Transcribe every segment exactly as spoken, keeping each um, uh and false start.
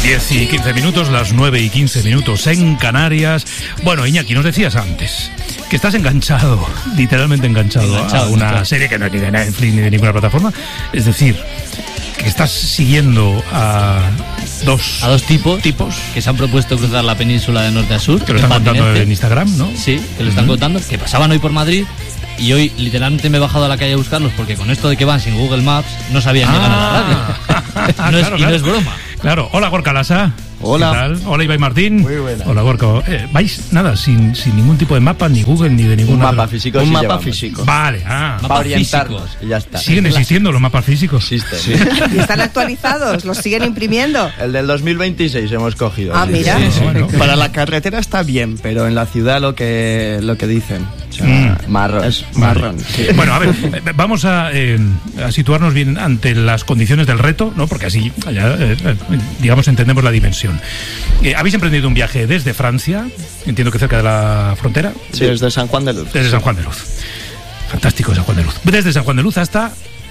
diez y quince minutos, las nueve y quince minutos en Canarias. Bueno, Iñaki, nos decías antes que estás enganchado, literalmente enganchado, enganchado a una enganchado. serie que no es ni de Netflix ni de ninguna plataforma. Es decir, que estás siguiendo a dos, a dos tipos, tipos que se han propuesto cruzar la península de norte a sur. Que lo están contando patinete. En Instagram, ¿no? Sí, que lo están uh-huh. contando, que pasaban hoy por Madrid. Y hoy literalmente me he bajado a la calle a buscarlos porque con esto de que van sin Google Maps no sabían llegar ah. a la radio. no claro, es, claro. Y no es broma. Claro, hola Gorka Lasa. Hola. ¿Qué tal? Hola Ibai Martín. Muy buena. Hola Gorka. Eh, ¿Vais nada sin, sin ningún tipo de mapa, ni Google, ni de ningún Un mapa físico. Un sí mapa llevamos. físico. Vale, ah. Para orientarnos y ya está. ¿Siguen existiendo los mapas físicos? Existen. Sí. ¿Y están actualizados? ¿Los siguen imprimiendo? El del dos mil veintiséis hemos cogido. Ah, mira. Sí, sí, bueno. Para la carretera está bien, pero en la ciudad lo que lo que dicen. O sea, mm. Marrón. Es marrón. Vale. Sí. Bueno, a ver, vamos a, eh, a situarnos bien ante las condiciones del reto, ¿no? Porque así, ya, eh, digamos, entendemos la dimensión. Eh, Habéis emprendido un viaje desde Francia, entiendo que cerca de la frontera. Sí, desde San Juan de Luz. Desde San Juan de Luz. Fantástico San Juan de Luz. Desde San Juan de Luz hasta...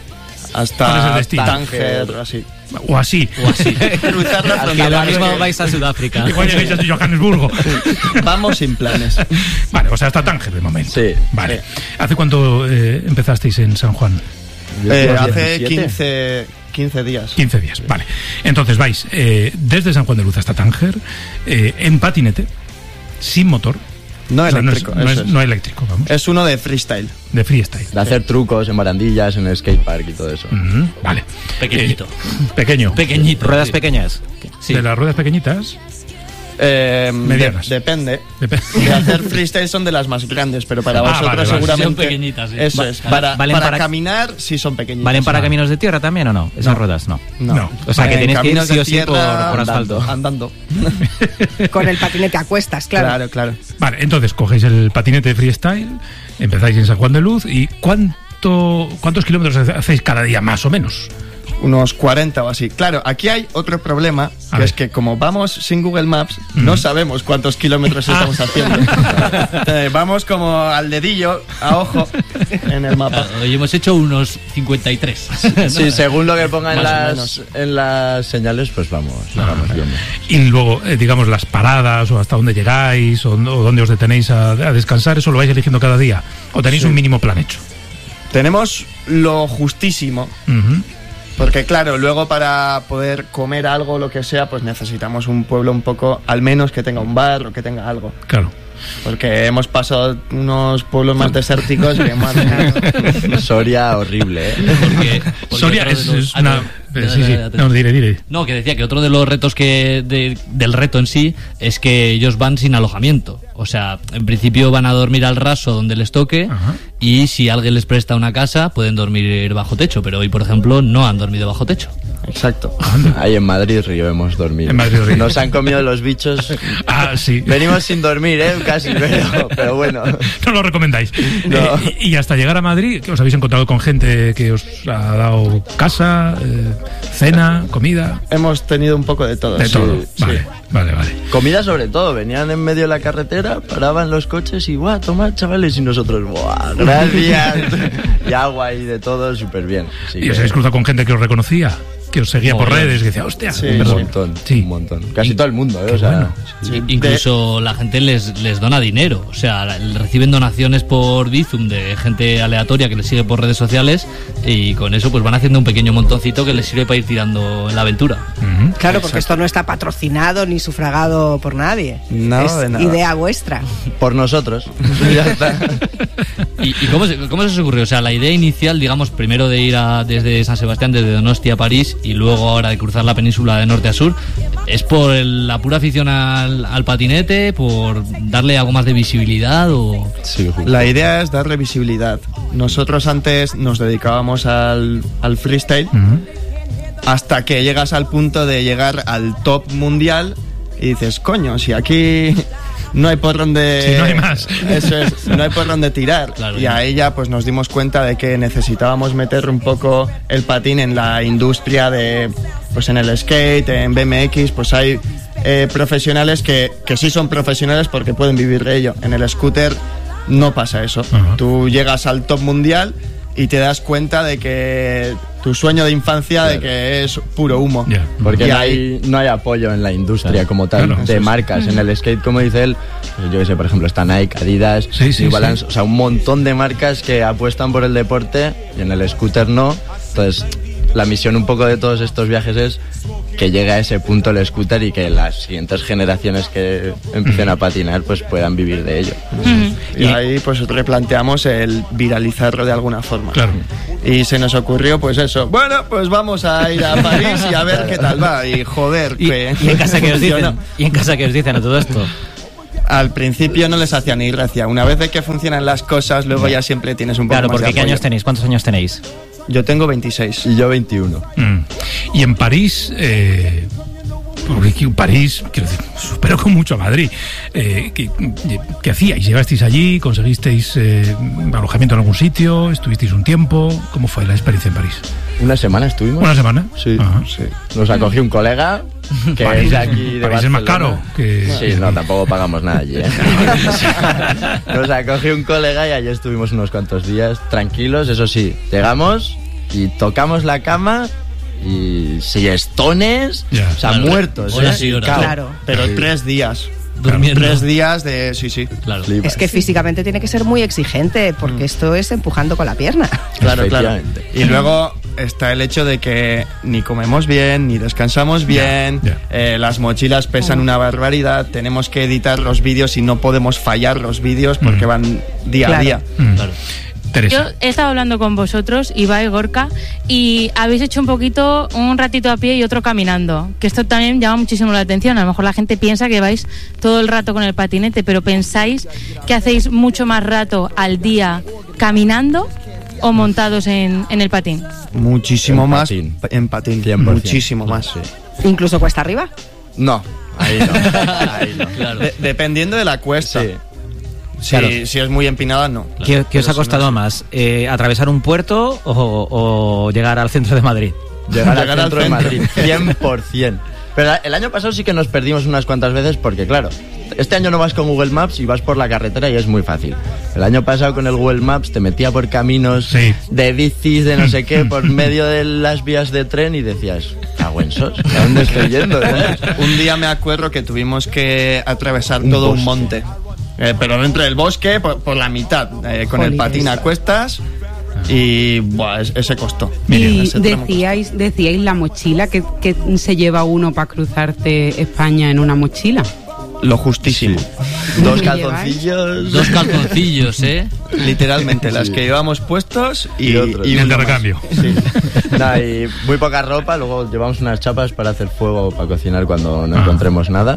Hasta Tánger, o así. O así. O así. Cruzar la frontera. Ahora mismo vais a Sudáfrica. Igual llegáis a Johannesburgo. Vamos sin planes. Vale, o sea, hasta Tánger de momento. Sí. Vale. ¿Hace cuánto eh, empezasteis en San Juan? Eh, hace quince, quince días. quince días, vale. Entonces vais eh, desde San Juan de Luz hasta Tánger, eh, en patinete, sin motor. No eléctrico. O sea, no, es, no, es, no eléctrico, vamos. Es uno de freestyle. De freestyle. De hacer trucos en barandillas, en el skatepark y todo eso. Uh-huh. Vale. Pequeñito. Eh, pequeño. Pequeñito. Ruedas sí. pequeñas. Sí. De las ruedas pequeñitas. Eh, Medianas. De, depende. Dep- de hacer freestyle son de las más grandes, pero para Ah, vosotros vale, vale. seguramente Son pequeñitas, sí. eso Va- es. Para, ¿valen para para- caminar sí son pequeñitas. ¿Valen para Ah. caminos de tierra también o no? Esas No. ruedas no. No. No. O sea, que En tenéis que ir caminos sí de o sí por, tierra, por asfalto. Andando. Con el patinete a cuestas, claro. Claro, claro. Vale, entonces cogéis el patinete freestyle, empezáis en San Juan de Luz y ¿cuánto, ¿cuántos kilómetros hacéis cada día más o menos? Unos cuarenta o así. Claro, aquí hay otro problema, A que ver. es que como vamos sin Google Maps, Mm. no sabemos cuántos kilómetros estamos haciendo. Eh, vamos como al dedillo, a ojo, en el mapa. Hoy hemos hecho unos cincuenta y tres. Sí, según lo que pongan Más o las, menos. en las señales, pues vamos, lo vamos viendo. Y luego, eh, digamos, las paradas o hasta dónde llegáis o, o dónde os detenéis a, a descansar, ¿eso lo vais eligiendo cada día? ¿O tenéis Sí. un mínimo plan hecho? Tenemos lo justísimo. Uh-huh. Porque claro, luego para poder comer algo, lo que sea, pues necesitamos un pueblo un poco, al menos que tenga un bar o que tenga algo. Claro. Porque hemos pasado unos pueblos más desérticos que madre mía. Soria horrible, ¿eh? Porque, porque Soria otro de es, los- es Ah, una... no, eh, sí, sí. ya, ya, ya. No, diré, diré. No, que decía que otro de los retos que de- del reto en sí es que ellos van sin alojamiento. O sea, en principio van a dormir al raso donde les toque. Ajá. Y si alguien les presta una casa pueden dormir bajo techo. Pero hoy, por ejemplo, no han dormido bajo techo. Exacto. Ahí en Madrid Río hemos dormido. En Madrid Río. Nos han comido los bichos. Ah, sí. Venimos sin dormir, ¿eh? Casi, pero, pero bueno. No lo recomendáis. No. Eh, y, y hasta llegar a Madrid, ¿qué os habéis encontrado con gente que os ha dado casa, eh, cena, comida? Hemos tenido un poco de todo. De sí, todo. sí. Vale, vale, vale. Comida sobre todo, venían en medio de la carretera, paraban los coches y ¡guau! Tomad, chavales, y nosotros ¡buah! Gracias. Y agua y de todo, súper bien. Así ¿Y os que- habéis cruzado con gente que os reconocía? Que os seguía por Mogollón. redes, que decía, hostia, Sí, un perdón. montón, Sí. un montón. Casi todo el mundo, ¿eh? Qué O sea, bueno. Sí. Incluso la gente les, les dona dinero. O sea, reciben donaciones por Bizum de gente aleatoria que les sigue por redes sociales. Y con eso pues van haciendo un pequeño montoncito que les sirve para ir tirando en la aventura. Ujú. Claro, porque esto no está patrocinado ni sufragado por nadie. Nada es de nada. idea vuestra. por nosotros. Ya está. ¿Y, y cómo, se, cómo se os ocurrió? O sea, la idea inicial, digamos, primero de ir a, desde San Sebastián, desde Donostia a París, y luego ahora de cruzar la península de norte a sur, ¿es por el- la pura afición al, al patinete, por darle algo más de visibilidad o...? Sí, justo. La idea es darle visibilidad. Nosotros antes nos dedicábamos al, al freestyle Ujú. hasta que llegas al punto de llegar al top mundial y dices, coño, si aquí no hay por dónde... Si no hay más. Eso es, no hay por dónde tirar. Claro, y ya. a ella pues nos dimos cuenta de que necesitábamos meter un poco el patín en la industria de... Pues en el skate, en B M X, pues hay eh, profesionales que, que sí son profesionales porque pueden vivir de ello. En el scooter no pasa eso. Ajá. Tú llegas al top mundial y te das cuenta de que tu sueño de infancia claro. de que es puro humo. Yeah. Porque no hay, no hay apoyo en la industria claro. como tal claro. de marcas. En el skate, como dice él, pues yo que sé, por ejemplo, está Nike, Adidas, sí, sí, New Balance, sí. o sea, un montón de marcas que apuestan por el deporte y en el scooter no. Entonces, la misión un poco de todos estos viajes es que llegue a ese punto el scooter y que las siguientes generaciones que empiecen a patinar pues puedan vivir de ello. Mm. Y ahí pues replanteamos el viralizarlo de alguna forma. Claro. Y se nos ocurrió pues eso, bueno, pues vamos a ir a París y a ver qué tal va. Y joder, y, que y en casa que os dicen, y en casa que os dicen a todo esto. Al principio no les hacía ni gracia. Una vez de que funcionan las cosas, luego ya siempre tienes un poco claro, más de porque apoyo. ¿qué años tenéis? ¿Cuántos años tenéis? Yo tengo veintiséis. Y yo veintiuno. Mm. Y en París, eh, porque París, quiero decir, supero con mucho a Madrid. Eh, ¿qué, ¿Qué hacíais? ¿Llegasteis allí? ¿Conseguisteis eh, alojamiento en algún sitio? ¿Estuvisteis un tiempo? ¿Cómo fue la experiencia en París? ¿Una semana estuvimos? ¿Una semana? Sí. sí. Nos acogió un colega que París, es de aquí de París es más caro que... Sí, no, tampoco pagamos nada allí, ¿eh? Nos acogió un colega y allí estuvimos unos cuantos días tranquilos. Eso sí, llegamos y tocamos la cama y siestones, yeah. o sea, claro. muertos, Hola, ¿eh? sí, claro. Pero sí. tres días. Durmiendo. Tres días de... Sí, sí. Claro. Es que físicamente tiene que ser muy exigente, porque mm. esto es empujando con la pierna. Claro, claro. Y luego está el hecho de que ni comemos bien, ni descansamos bien, yeah, yeah. Eh, las mochilas pesan mm. una barbaridad, tenemos que editar los vídeos y no podemos fallar los vídeos porque mm. van día claro. a día. Mm. Claro. Yo he estado hablando con vosotros, Ibai, Gorka, y habéis hecho un poquito, un ratito a pie y otro caminando, que esto también llama muchísimo la atención. A lo mejor la gente piensa que vais todo el rato con el patinete, pero ¿pensáis que hacéis mucho más rato al día caminando o montados en, en el patín? Muchísimo en más patín. en patín, muchísimo más. Sí. ¿Incluso cuesta arriba? No, ahí no. Ahí no. Claro. De, dependiendo de la cuesta. Sí. Si, claro. si es muy empinada, no. Claro. ¿Qué, ¿qué os ha costado más? Eh, ¿Atravesar un puerto o, o llegar al centro de Madrid? Llegar, llegar al centro, al centro de Madrid, cien por ciento. Pero el año pasado sí que nos perdimos unas cuantas veces porque, claro, este año no vas con Google Maps y vas por la carretera y es muy fácil. El año pasado con el Google Maps te metía por caminos sí. de bicis, de no sé qué, por medio de las vías de tren y decías, cagüensos, ¿a dónde estoy yendo? ¿Sabes? Un día me acuerdo que tuvimos que atravesar un todo bosque. un monte. Eh, pero dentro del bosque, por, por la mitad, eh, con Jolines. el patín a cuestas y buah, ese costó. Y ese decíais, costó. decíais la mochila, que, que se lleva uno para cruzarte España en una mochila. Lo justísimo. Sí. Dos calzoncillos. Dos calzoncillos, ¿eh? Literalmente, sí. las que llevamos puestos y, y, otros. y el de recambio. Sí. Nah, y muy poca ropa, luego llevamos unas chapas para hacer fuego, para cocinar cuando no ah. encontremos nada.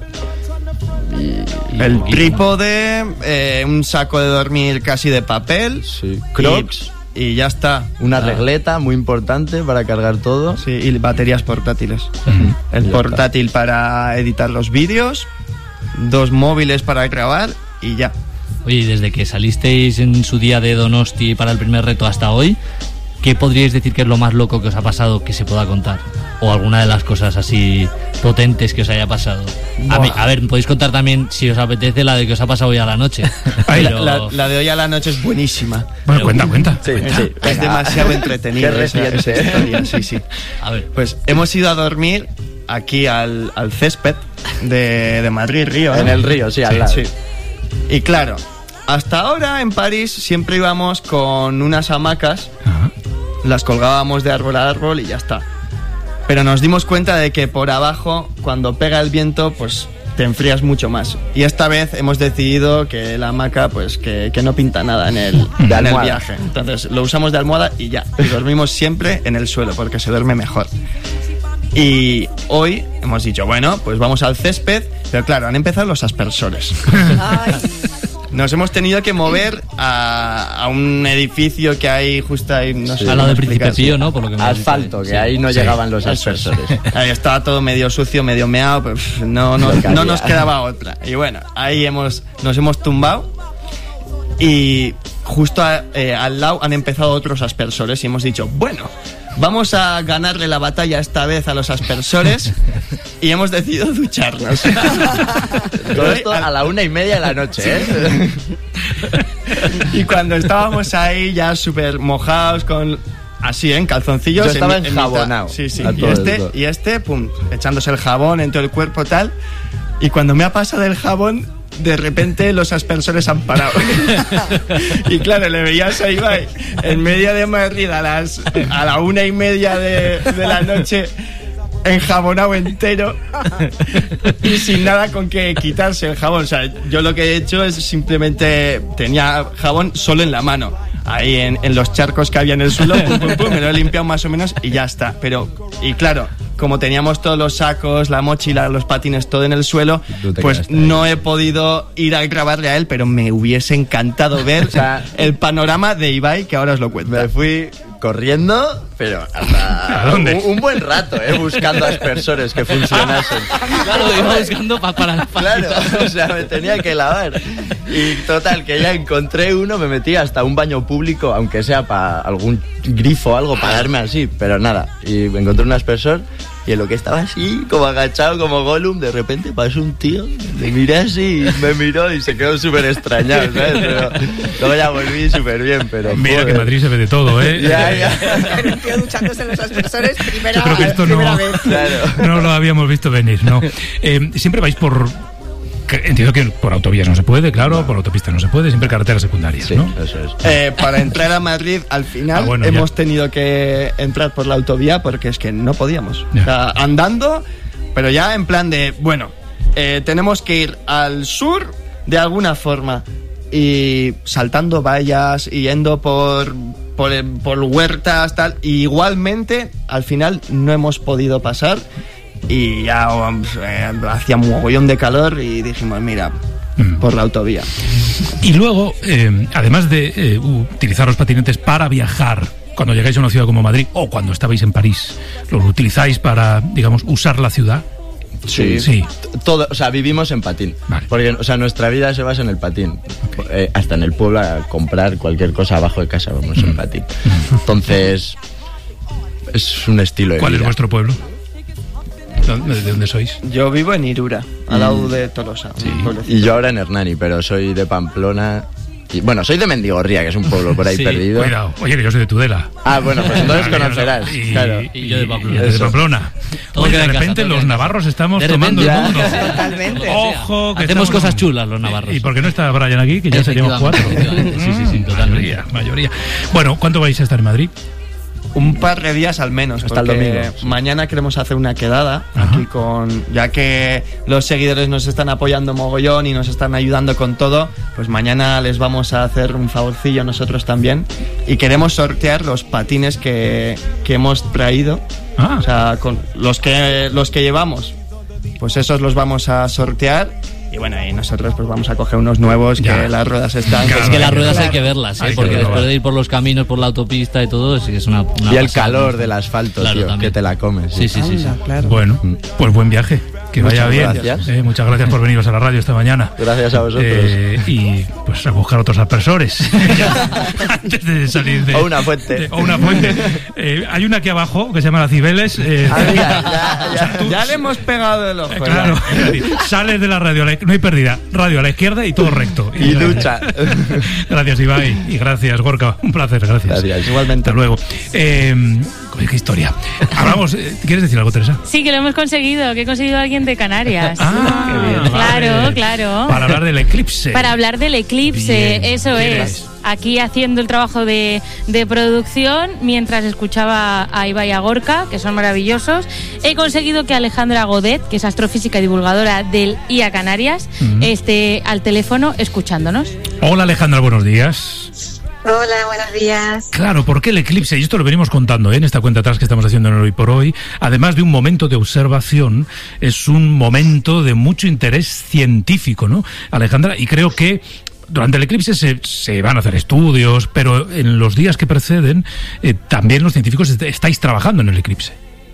Y, el trípode, eh, un saco de dormir casi de papel, sí. Crocs y, y ya está. Una ah. regleta muy importante para cargar todo. Sí, y baterías portátiles. Uh-huh. El y portátil está. para editar los vídeos, dos móviles para grabar y ya. Oye, desde que salisteis en su día de Donosti para el primer reto hasta hoy, ¿qué podríais decir que es lo más loco que os ha pasado que se pueda contar? O alguna de las cosas así potentes que os haya pasado. A, mí, a ver, podéis contar también, si os apetece, la de que os ha pasado hoy a la noche. Pero... la, la, la de hoy a la noche es buenísima. Bueno, cuenta, cuenta. Sí, cuenta. Sí, es demasiado entretenida esa, esa historia. Sí, sí. A ver. Pues hemos ido a dormir aquí al, al césped de, de Madrid, Río. ¿eh? En el río, sí, al sí, lado. Sí. Y claro, hasta ahora en París siempre íbamos con unas hamacas. Ajá. Las colgábamos de árbol a árbol y ya está. Pero nos dimos cuenta de que por abajo, cuando pega el viento, pues te enfrías mucho más. Y esta vez hemos decidido que la hamaca, pues que, que no pinta nada en el, en el viaje. Entonces lo usamos de almohada y ya. Y dormimos siempre en el suelo porque se duerme mejor. Y hoy hemos dicho, bueno, pues vamos al césped. Pero claro, han empezado los aspersores. Ay. Nos hemos tenido que mover a, a un edificio que hay justo ahí, no sí. sé. A lado de Príncipe Pío, ¿no? Por lo que me asfalto, que sí. ahí no sí. llegaban los aspersores. Ahí estaba todo medio sucio, medio meado, pero no, no, no nos quedaba otra. Y bueno, ahí hemos, nos hemos tumbado y justo a, eh, al lado han empezado otros aspersores y hemos dicho, bueno, vamos a ganarle la batalla esta vez a los aspersores y hemos decidido ducharnos. Todo esto a la una y media de la noche, ¿eh? Y cuando estábamos ahí ya súper mojados con así, en calzoncillos. Yo estaba en, enjabonado. En sí, sí. Y este, y este, pum, echándose el jabón en todo el cuerpo, tal. Y cuando me ha pasado el jabón, de repente los aspersores han parado. Y claro, le veías a Ibai en medio de Madrid a las a la una y media de, de la noche, enjabonado entero y sin nada con que quitarse el jabón. O sea, yo lo que he hecho es simplemente tenía jabón solo en la mano, ahí en, en los charcos que había en el suelo, pum, pum, pum, me lo he limpiado más o menos y ya está. Pero, y claro, como teníamos todos los sacos, la mochila, los patines, todo en el suelo, pues no he podido ir a grabarle a él, pero me hubiese encantado ver, o sea, el panorama de Ibai, que ahora os lo cuento. Me fui corriendo, pero hasta ¿A dónde? Un, un buen rato, ¿eh? Buscando aspersores que funcionasen. Claro, iba buscando para... Pa, pa, claro, o sea, me tenía que lavar. Y total, que ya encontré uno, me metí hasta un baño público, aunque sea para algún grifo o algo, para darme así, pero nada. Y encontré un aspersor y en lo que estaba así, como agachado, como Gollum, de repente pasó un tío, le miré así, y me miró y se quedó súper extrañado, ¿sabes? Pero luego ya volví súper bien, pero... Mira, joder, que Madrid se ve de todo, ¿eh? Ya, ya. El tío duchándose en los aspersores, primera, Yo creo que esto primera no, vez. Claro. No lo habíamos visto venir, ¿no? Eh, siempre vais por... Entiendo que por autovías no se puede, claro, por autopistas no se puede, siempre carreteras secundarias, Sí, ¿no? eso es. Eh, para entrar a Madrid, al final, Ah, bueno, hemos ya. tenido que entrar por la autovía porque es que no podíamos. Ya. O sea, andando, pero ya en plan de, bueno, eh, tenemos que ir al sur de alguna forma y saltando vallas y yendo por, por, por huertas, tal. Y igualmente, al final no hemos podido pasar y ya eh, hacía un mogollón de calor y dijimos, mira, por la autovía. Y luego, eh, además de eh, utilizar los patinetes para viajar, cuando llegáis a una ciudad como Madrid o cuando estabais en París, ¿los utilizáis para, digamos, usar la ciudad? Sí, sí. Todo, o sea, vivimos en patín. Vale. Porque, o sea, nuestra vida se basa en el patín. Okay. Eh, hasta en el pueblo a comprar cualquier cosa abajo de casa vamos mm. en patín. Entonces, es un estilo de ¿Cuál vida. es vuestro pueblo? ¿De dónde sois? Yo vivo en Irura, al lado de Tolosa. Sí. Y yo ahora en Hernani, pero soy de Pamplona. Y, bueno, soy de Mendigorría, que es un pueblo por ahí Sí. perdido. Cuidado. Oye, que yo soy de Tudela. Ah, bueno, pues entonces conocerás. Y, Claro. Y yo de Pamplona. y de Pamplona. Todo Oye, queda de en casa, repente todo los queda en navarros casa. estamos De tomando repente, el mundo. ya. Totalmente. Ojo, que Hacemos estamos- cosas chulas los navarros. ¿Y por qué no está Brian aquí? Que ya seríamos cuatro. Efectivamente, sí, sí, sí, totalmente. Mayoría, mayoría. Bueno, ¿cuánto vais a estar en Madrid? Un par de días al menos, Hasta el porque domingo, sí. mañana queremos hacer una quedada Ajá. aquí con, ya que los seguidores nos están apoyando mogollón y nos están ayudando con todo, pues mañana les vamos a hacer un favorcillo nosotros también y queremos sortear los patines que, que hemos traído, Ah. o sea, con los que los que llevamos, pues esos los vamos a sortear. Y bueno, y nosotros pues vamos a coger unos nuevos, Ya. que las ruedas están... Claro, Es que las hay que ruedas probar. hay que verlas, ¿eh? Hay que Porque probar. después de ir por los caminos, por la autopista y todo, sí que es una, una Y el pasada. calor del asfalto, Claro, tío, también. que te la comes. Sí, sí, sí, sí. Anda, claro. Bueno, pues buen viaje. Que Muchas vaya bien. gracias. Eh, muchas gracias por veniros a la radio esta mañana. Gracias a vosotros. Eh, y pues a buscar otros aspersores antes de salir de... O una fuente. de- o una fuente. Eh, hay una aquí abajo que se llama la Cibeles. eh, Ah, mira, ya, ya. Ya le hemos pegado el ojo. eh, claro, sales de la radio, a la- no hay pérdida. Radio a la izquierda y todo recto. Y ducha. Gracias, Ibai. Y gracias, Gorka. Un placer, gracias. Gracias. Igualmente. Hasta luego. Eh, qué historia. Hablamos. eh, ¿Quieres decir algo, Teresa? Sí, que lo hemos conseguido, que he conseguido a alguien de Canarias. Ah, qué bien. Claro, Vale. claro. Para hablar del eclipse. Para hablar del eclipse, Bien. eso ¿Quién es. es? Aquí haciendo el trabajo de, de producción, mientras escuchaba a Ibai y a Gorka, que son maravillosos, he conseguido que Alejandra Godet, que es astrofísica y divulgadora del I A Canarias, Ujú. esté al teléfono escuchándonos. Hola, Alejandra, buenos días. Hola, buenos días. Claro, ¿por qué el eclipse? Y esto lo venimos contando, ¿eh? En esta cuenta atrás que estamos haciendo en el Hoy por Hoy. Además de un momento de observación, es un momento de mucho interés científico, ¿no, Alejandra? Y creo que durante el eclipse se, se van a hacer estudios, pero en los días que preceden eh, también los científicos est- estáis trabajando en el eclipse.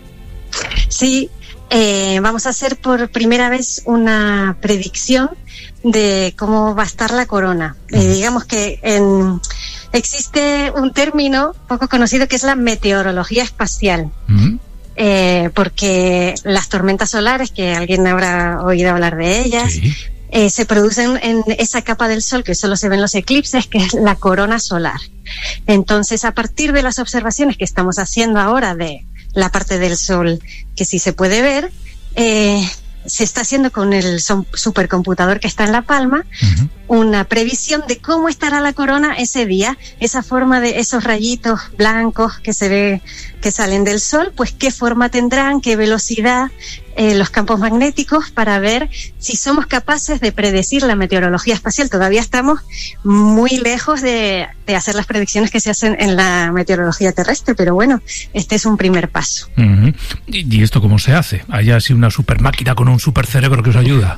Sí, eh, vamos a hacer por primera vez una predicción de cómo va a estar la corona. Eh, digamos que en, existe un término poco conocido que es la meteorología espacial. ¿Mm? Eh, porque las tormentas solares, que alguien habrá oído hablar de ellas, Sí. eh, se produce en, en esa capa del Sol que solo se ven los eclipses, que es la corona solar. Entonces, a partir de las observaciones que estamos haciendo ahora de la parte del Sol que sí se puede ver, eh, se está haciendo con el supercomputador que está en La Palma, uh-huh, una previsión de cómo estará la corona ese día, esa forma de esos rayitos blancos que se ve que salen del Sol, pues qué forma tendrán, qué velocidad, eh, los campos magnéticos, para ver si somos capaces de predecir la meteorología espacial. Todavía estamos muy lejos de, de hacer las predicciones que se hacen en la meteorología terrestre, pero bueno, este es un primer paso. Uh-huh. ¿Y, ¿Y esto cómo se hace? ¿Hay así una super máquina con un super cerebro que os ayuda?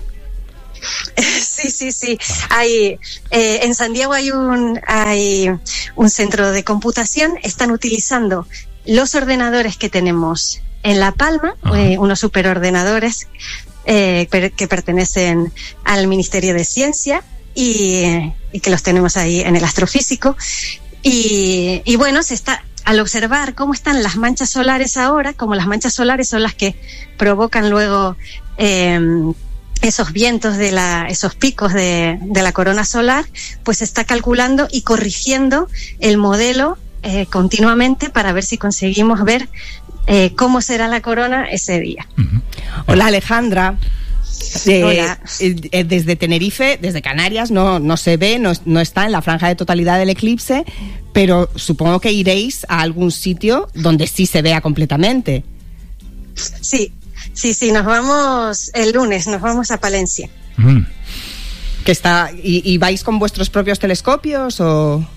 Sí, sí, sí. Hay, eh, en San Diego hay un, hay un centro de computación. Están utilizando los ordenadores que tenemos en La Palma, eh, unos superordenadores eh, per, que pertenecen al Ministerio de Ciencia y, y que los tenemos ahí en el astrofísico. Y, y bueno, se está... Al observar cómo están las manchas solares ahora, como las manchas solares son las que provocan luego eh, esos vientos de la, esos picos de, de la corona solar, pues se está calculando y corrigiendo el modelo eh, continuamente para ver si conseguimos ver eh, cómo será la corona ese día. Uh-huh. Hola, Alejandra. Eh, Hola. Eh, desde Tenerife, desde Canarias, no, no se ve, no, no está en la franja de totalidad del eclipse, pero supongo que iréis a algún sitio donde sí se vea completamente. Sí, sí, sí, nos vamos el lunes, nos vamos a Palencia. Mm. ¿Que está, y, ¿Y vais con vuestros propios telescopios o...?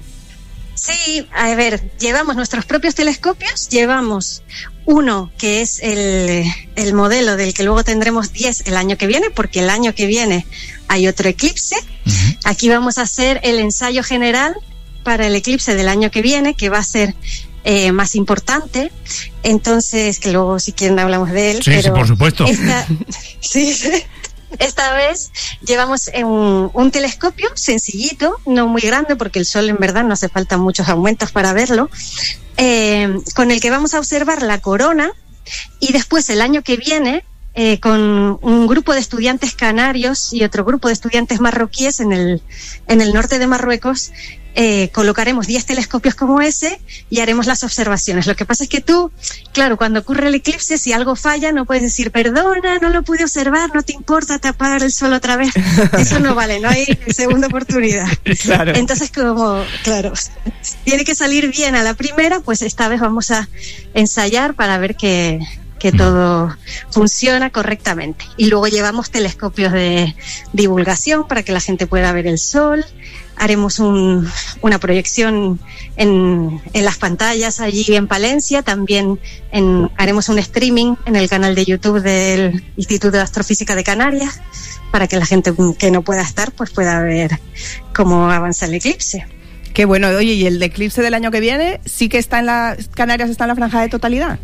Sí, a ver, llevamos nuestros propios telescopios, llevamos uno que es el, el modelo del que luego tendremos diez el año que viene, porque el año que viene hay otro eclipse. Uh-huh. Aquí vamos a hacer el ensayo general para el eclipse del año que viene, que va a ser eh, más importante. Entonces, que luego si quieren hablamos de él. Sí, pero sí, por supuesto. Esta, sí, sí. Esta vez llevamos un, un telescopio sencillito, no muy grande, porque el Sol en verdad no hace falta muchos aumentos para verlo, eh, con el que vamos a observar la corona, y después el año que viene, eh, con un grupo de estudiantes canarios y otro grupo de estudiantes marroquíes en el, en el norte de Marruecos, Eh, colocaremos diez telescopios como ese y haremos las observaciones. Lo que pasa es que tú, claro, cuando ocurre el eclipse, si algo falla, no puedes decir, perdona, no lo pude observar, no te importa tapar el sol otra vez. Eso no vale, no hay segunda oportunidad. Claro. Entonces, como, claro, tiene que salir bien a la primera, pues esta vez vamos a ensayar para ver que, que todo funciona correctamente. Y luego llevamos telescopios de divulgación para que la gente pueda ver el sol. Haremos un, una proyección en, en las pantallas allí en Palencia. También en, haremos un streaming en el canal de YouTube del Instituto de Astrofísica de Canarias para que la gente que no pueda estar pues pueda ver cómo avanza el eclipse. Qué bueno. Oye, ¿y el eclipse del año que viene sí que está en la... Canarias está en la franja de totalidad?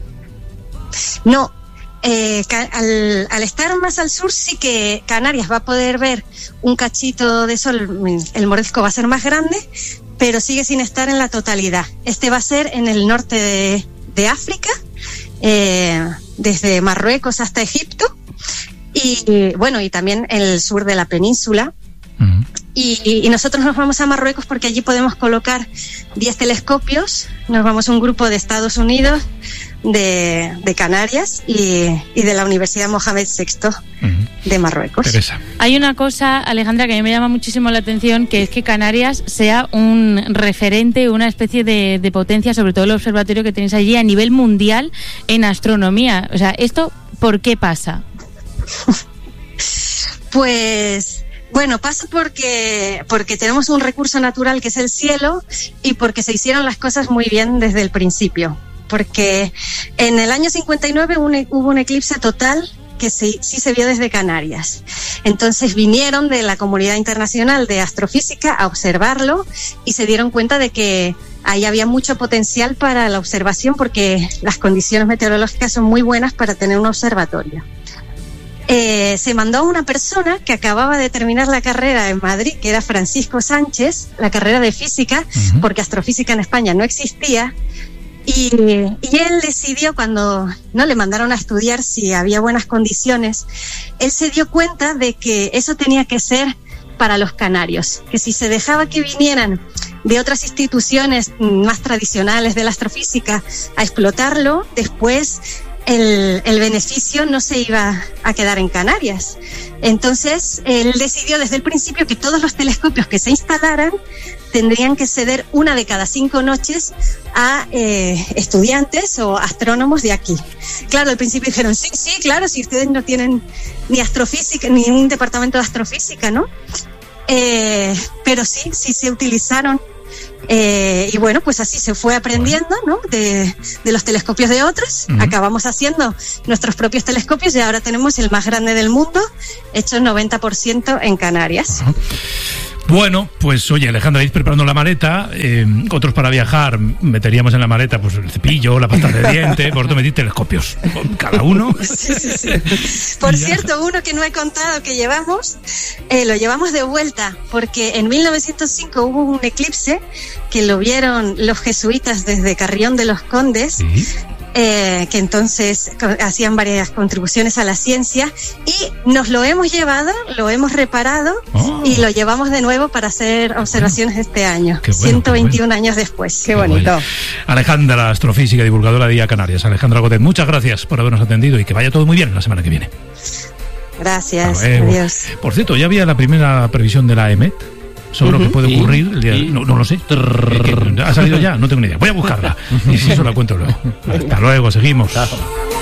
No. Eh, ca- al, al estar más al sur sí que Canarias va a poder ver un cachito de sol, el Moresco va a ser más grande, pero sigue sin estar en la totalidad. Este va a ser en el norte de, de África, eh, desde Marruecos hasta Egipto, y bueno, y también en el sur de la península. Uh-huh. Y, y nosotros nos vamos a Marruecos porque allí podemos colocar diez telescopios. Nos vamos a un grupo de Estados Unidos, de, de Canarias y, y de la Universidad Mohamed sexto uh-huh. de Marruecos. Teresa. Hay una cosa, Alejandra, que a mí me llama muchísimo la atención, que es que Canarias sea un referente, una especie de, de potencia, sobre todo el observatorio que tenéis allí a nivel mundial en astronomía. O sea, ¿esto por qué pasa? Pues... Bueno, pasa porque, porque tenemos un recurso natural que es el cielo y porque se hicieron las cosas muy bien desde el principio. Porque en el año cincuenta y nueve un, hubo un eclipse total que sí, sí se vio desde Canarias. Entonces vinieron de la comunidad internacional de astrofísica a observarlo y se dieron cuenta de que ahí había mucho potencial para la observación porque las condiciones meteorológicas son muy buenas para tener un observatorio. Eh, se mandó a una persona que acababa de terminar la carrera en Madrid, que era Francisco Sánchez, la carrera de física, uh-huh. porque astrofísica en España no existía, Y, y él decidió, cuando no le mandaron a estudiar si había buenas condiciones, él se dio cuenta de que eso tenía que ser para los canarios, que si se dejaba que vinieran de otras instituciones más tradicionales de la astrofísica a explotarlo, después el, el beneficio no se iba a quedar en Canarias. Entonces, él decidió desde el principio que todos los telescopios que se instalaran tendrían que ceder una de cada cinco noches a eh, estudiantes o astrónomos de aquí. Claro, al principio dijeron, sí, sí, claro, si ustedes no tienen ni astrofísica, ni un departamento de astrofísica, ¿no? Eh, pero sí, sí se utilizaron. Eh, y bueno, pues así se fue aprendiendo, ¿no? De, de los telescopios de otros. Uh-huh. Acabamos haciendo nuestros propios telescopios y ahora tenemos el más grande del mundo, hecho noventa por ciento en Canarias. Uh-huh. Bueno, pues oye, Alejandra, ir preparando la maleta. Eh, otros para viajar meteríamos en la maleta pues el cepillo, la pasta de dientes. Vosotros metís telescopios, cada uno. Sí, sí, sí. Por cierto, uno que no he contado que llevamos, eh, lo llevamos de vuelta, porque en mil novecientos cinco hubo un eclipse que lo vieron los jesuitas desde Carrión de los Condes. ¿Sí? Eh, que entonces hacían varias contribuciones a la ciencia, y nos lo hemos llevado, lo hemos reparado oh. y lo llevamos de nuevo para hacer observaciones este año, bueno, ciento veintiún bueno. años después. Qué, qué bonito. Bueno. Alejandra, astrofísica, divulgadora de I A Canarias. Alejandra Godet, muchas gracias por habernos atendido y que vaya todo muy bien la semana que viene. Gracias, adiós. Por cierto, ya había la primera previsión de la E M E T sobre uh-huh. lo que puede ocurrir el día, no, no lo sé. ¿Ha salido ya? No tengo ni idea. Voy a buscarla. Y si eso la cuento luego. Hasta luego, seguimos. Chao.